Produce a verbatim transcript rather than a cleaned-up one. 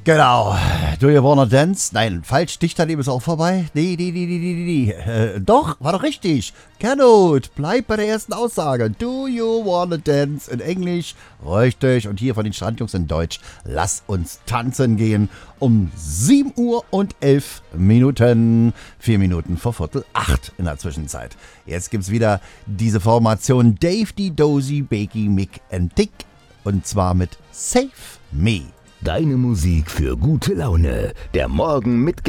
Genau. Do you wanna dance? Nein, falsch. Dichterleben ist auch vorbei. Nee, nee, nee, nee, nee, nee. Äh, doch, war doch richtig. Cannot. Bleib bei der ersten Aussage. Do you wanna dance? In Englisch. Richtig. Und hier von den Strandjungs in Deutsch. Lass uns tanzen gehen. Um sieben Uhr und elf Minuten. Vier Minuten vor Viertel acht in der Zwischenzeit. Jetzt gibt's wieder diese Formation Dave, die Dozy, Bakey, Mick and Dick. Und zwar mit Save Me. Deine Musik für gute Laune. Der Morgen mit